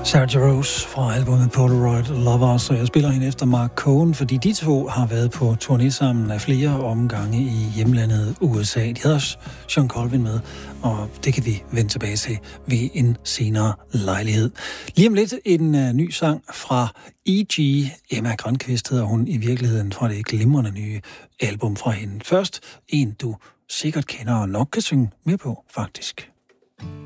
Sarah Rose fra albumet Polaroid Lovers, og jeg spiller hende efter Mark Cohen, fordi de to har været på turné sammen af flere omgange i hjemlandet USA. De havde også John Colvin med, og det kan vi vende tilbage til ved en senere lejlighed. Lige om lidt en ny sang fra E.G. Emma Grønqvist hedder hun i virkeligheden, fra det glimrende nye album fra hende. Først en, du sikkert kender og nok kan synge med på, faktisk.